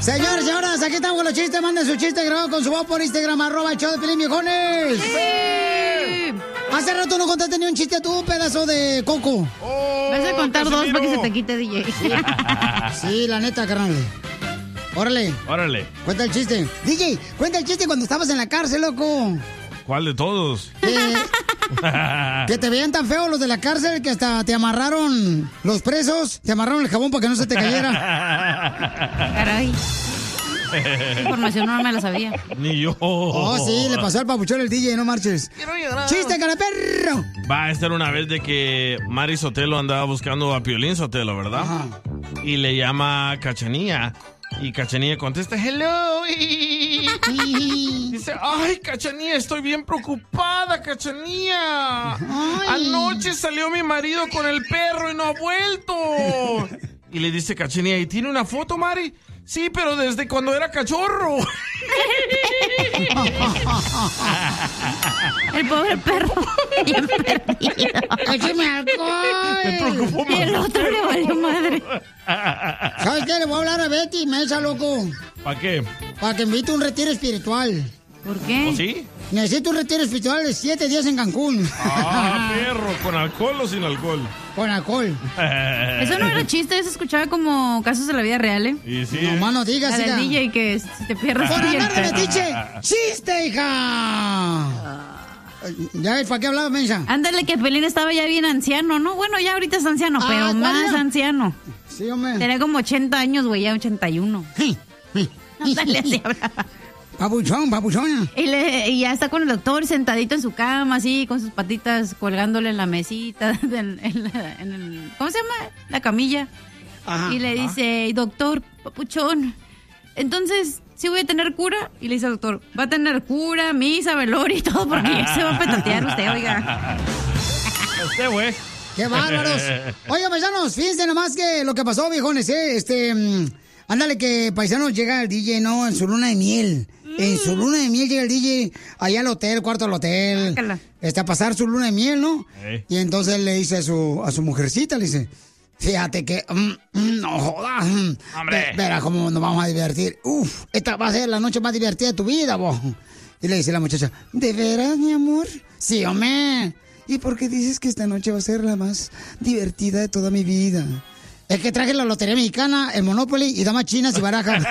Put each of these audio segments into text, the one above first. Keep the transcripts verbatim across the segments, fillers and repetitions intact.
Señores, señoras, aquí estamos con los chistes. Manden su chiste grabado con su voz por Instagram, arroba el show de Piolín, viejones. ¡Sí! Hace rato no contaste ni un chiste a tu pedazo de coco. Oh, vas a contar dos para que se te quite, D J. Sí, la neta, carnal. Órale. Órale. Cuenta el chiste. D J, cuenta el chiste cuando estabas en la cárcel, loco. ¿Cuál de todos? Que, que te veían tan feos los de la cárcel que hasta te amarraron los presos, te amarraron el jabón para que no se te cayera. Caray. Esa información no me la sabía. Ni yo. Oh, sí, le pasó al papuchón el D J, no marches. Quiero llorar. ¡Chiste, cara perro! Va a estar una vez de que Mari Sotelo andaba buscando a Piolín Sotelo, ¿verdad? Ajá. Y le llama a Cachanía. Y Cachanía contesta, hello. Dice, ay, Cachanía, estoy bien preocupada, Cachanía. Ay. Anoche salió mi marido con el perro y no ha vuelto. Y le dice Cachanía, ¿y tiene una foto, Mari? Sí, pero desde cuando era cachorro. El pobre perro. Bien perdido. ¡Écheme alcohol! Me preocupó más. Y el otro le valió madre. ¿Sabes qué? Le voy a hablar a Betty Mesa, loco. ¿Para qué? Para que invite un retiro espiritual. ¿Por qué? ¿Oh, sí? Necesito un retiro espiritual de siete días en Cancún. Ah, perro, ¿con alcohol o sin alcohol? Con alcohol. Eso no era chiste, eso escuchaba como casos de la vida real, ¿eh? Y sí. No, más no digas, La del hija. D J que si te pierdes. ¡Por y el hablar de perro. metiche! ¡Chiste, hija! Ya ves, ¿para qué hablaba, mensa? Ándale, que Pelín estaba ya bien anciano, ¿no? Bueno, ya ahorita es anciano, Ah, pero ¿cuál más era? anciano. Sí, hombre. Tenía como ochenta años, güey, ya ochenta y uno. Ándale, así hablaba. Papuchón, papuchón. Y, le, y ya está con el doctor sentadito en su cama, así, con sus patitas colgándole en la mesita, en, en la- en el, ¿cómo se llama? La camilla. Ajá. Y le dice, doctor, papuchón, entonces, ¿sí voy a tener cura? Y le dice al doctor, va a tener cura, misa, velorio y todo, porque ya se va a petatear usted, oiga. Usted, güey. ¡Qué bárbaros! Oye, paisanos, fíjense nomás que lo que pasó, viejones, ¿eh? Este, mm, ándale que, paisanos, llega el D J, ¿no? En su luna de miel. En su luna de miel llega el D J allá al hotel, cuarto del hotel. Sácala. Este, a pasar su luna de miel, ¿no? Ey. Y entonces le dice a su, a su mujercita, le dice, fíjate que, mm, mm, no jodas, mm, Hombre. ve- verá cómo nos vamos a divertir. Uf, esta va a ser la noche más divertida de tu vida, vos. Y le dice la muchacha, ¿de veras, mi amor? Sí, hombre. ¿Y por qué dices que esta noche va a ser la más divertida de toda mi vida? Es que traje la lotería mexicana, el Monopoly y damas chinas y barajas.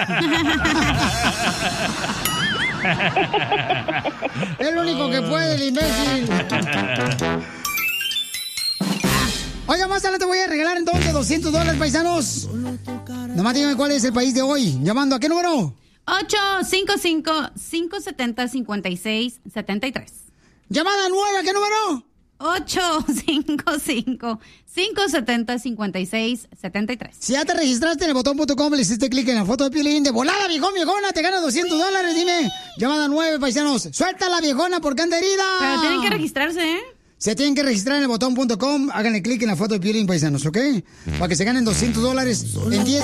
Es lo único que puede el imbécil. Oiga, más adelante voy a regalar entonces doscientos dólares, paisanos. Nomás díganme cuál es el país de hoy. ¿Llamando a qué número? ocho cinco cinco, cinco siete cero, cinco seis siete tres. ¿Llamada nueve a qué número? ocho cinco cinco, cinco siete cero, cinco seis siete tres. Si ya te registraste en el botón punto com, le hiciste clic en la foto de Piolín, de volada, viejón, viejona, te ganas doscientos dólares, dime. Llamada nueve, paisanos. Suelta la viejona porque anda herida. Pero tienen que registrarse, ¿eh? Se tienen que registrar en el botón punto com, háganle clic en la foto de Piolín, paisanos, ¿ok? Para que se ganen doscientos dólares en diez